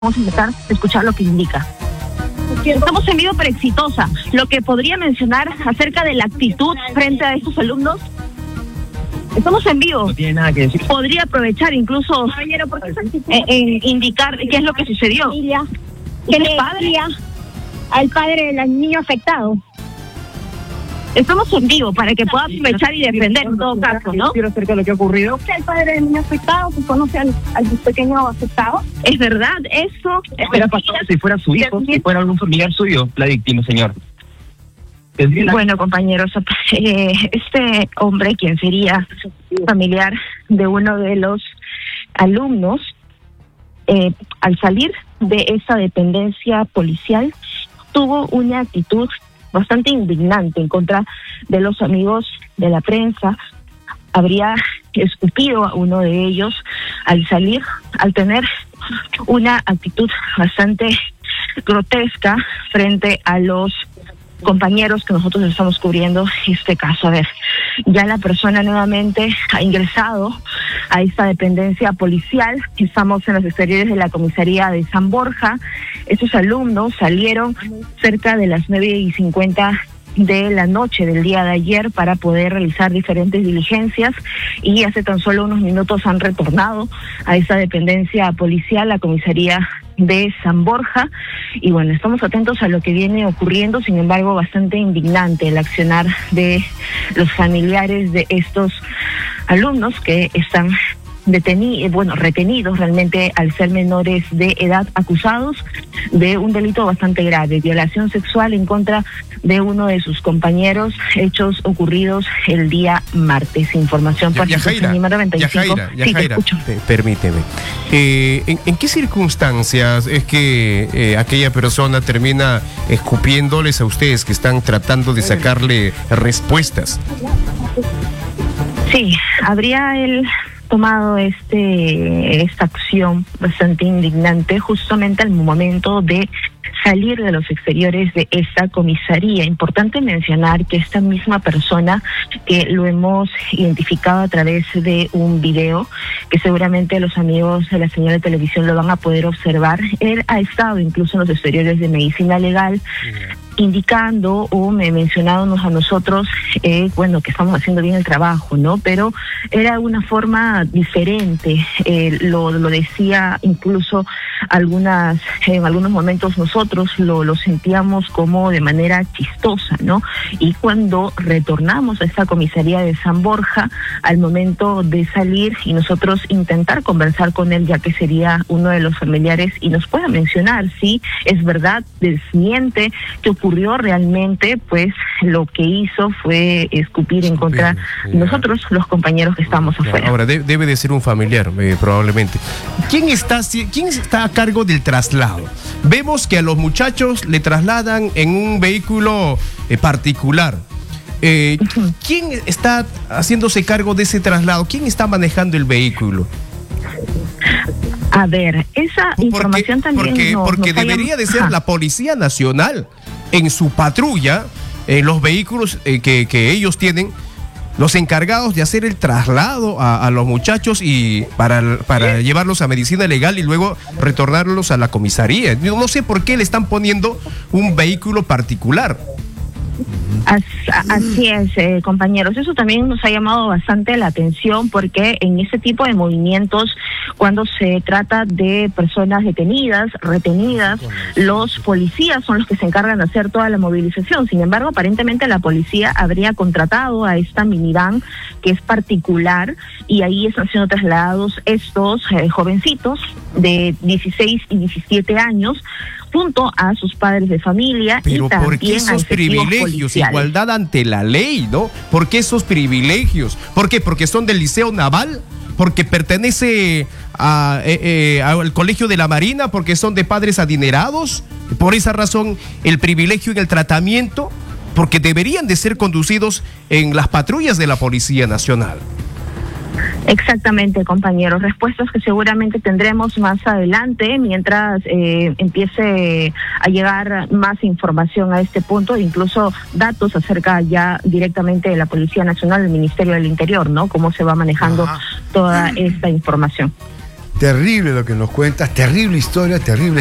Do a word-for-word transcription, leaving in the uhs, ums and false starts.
Vamos a empezar a escuchar lo que indica. Estamos en vivo, pero exitosa. Lo que podría mencionar acerca de la actitud frente a estos alumnos. Estamos en vivo. No tiene nada que decir. Podría aprovechar incluso eh, eh, indicar qué es lo que sucedió. ¿Quién es padre? Al padre del niño afectado. Estamos en vivo para que pueda aprovechar y defender en todo caso, ¿no? Quiero acerca de lo que ha ocurrido. El padre del niño afectado, que conoce al, al pequeño afectado. ¿Es verdad eso? ¿Qué hubiera pasado si fuera su hijo, si fuera algún familiar suyo, la víctima, señor? Bueno, compañeros, eh, este hombre, quien sería familiar de uno de los alumnos, eh, al salir de esa dependencia policial, tuvo una actitud bastante indignante en contra de los amigos de la prensa. Habría escupido a uno de ellos al salir, al tener una actitud bastante grotesca frente a los compañeros que nosotros estamos cubriendo este caso. A ver, ya la persona nuevamente ha ingresado a esta dependencia policial. Estamos en los exteriores de la comisaría de San Borja. Estos alumnos salieron cerca de las nueve y cincuenta de la noche del día de ayer para poder realizar diferentes diligencias, y hace tan solo unos minutos han retornado a esta dependencia policial, la comisaría de San Borja. Y bueno, estamos atentos a lo que viene ocurriendo. Sin embargo, bastante indignante el accionar de los familiares de estos alumnos que están detenidos, bueno, retenidos realmente al ser menores de edad, acusados de un delito bastante grave, violación sexual en contra de uno de sus compañeros, hechos ocurridos el día martes. Información para Yajaira, noventa y cinco. Yajaira, Yajaira, sí, te permíteme. Eh, ¿en, ¿En qué circunstancias es que eh, aquella persona termina escupiéndoles a ustedes que están tratando de sacarle respuestas? Sí, habría él tomado este esta acción bastante indignante justamente al momento de salir de los exteriores de esta comisaría. Importante mencionar que esta misma persona, que lo hemos identificado a través de un video, que seguramente los amigos de la señal de televisión lo van a poder observar, él ha estado incluso en los exteriores de medicina legal, indicando o me mencionándonos a nosotros, eh, bueno, que estamos haciendo bien el trabajo, ¿no? Pero era una forma diferente, eh, lo, lo decía incluso algunas, en algunos momentos nosotros lo, lo sentíamos como de manera chistosa, ¿no? Y cuando retornamos a esta comisaría de San Borja, al momento de salir y nosotros intentar conversar con él, ya que sería uno de los familiares, y nos pueda mencionar si es verdad, desmiente que ocurrió realmente, pues lo que hizo fue escupir en contra de nosotros, los compañeros que estamos afuera. Ahora, de, debe de ser un familiar, eh, probablemente. ¿Quién está, ¿Quién está a cargo del traslado? Vemos que a los muchachos le trasladan en un vehículo eh, particular. Eh, ¿Quién está haciéndose cargo de ese traslado? ¿Quién está manejando el vehículo? A ver, esa porque, información también porque, nos, porque nos debería haya... de ser Ajá. la Policía Nacional en su patrulla, en los vehículos eh, que, que ellos tienen, los encargados de hacer el traslado a, a los muchachos y para, para llevarlos a medicina legal y luego retornarlos a la comisaría. Yo no sé por qué le están poniendo un vehículo particular. Así es, eh, compañeros. Eso también nos ha llamado bastante la atención, porque en ese tipo de movimientos, cuando se trata de personas detenidas, retenidas, los policías son los que se encargan de hacer toda la movilización. Sin embargo, aparentemente la policía habría contratado a esta minivan que es particular, y ahí están siendo trasladados estos eh, jovencitos de dieciséis y diecisiete años, junto a sus padres de familia. Pero y también ¿por qué esos privilegios? policiales. Igualdad ante la ley, ¿no? ¿Por qué esos privilegios? ¿Por qué? ¿Porque son del Liceo Naval? ¿Porque pertenece a, eh, eh, al Colegio de la Marina? ¿Porque son de padres adinerados? Por esa razón, el privilegio en el tratamiento, porque deberían de ser conducidos en las patrullas de la Policía Nacional. Exactamente, compañeros. Respuestas que seguramente tendremos más adelante, mientras eh, empiece a llegar más información a este punto, incluso datos acerca ya directamente de la Policía Nacional, del Ministerio del Interior, ¿no? Cómo se va manejando Ajá. toda esta información. Terrible lo que nos cuentas, terrible historia, terrible.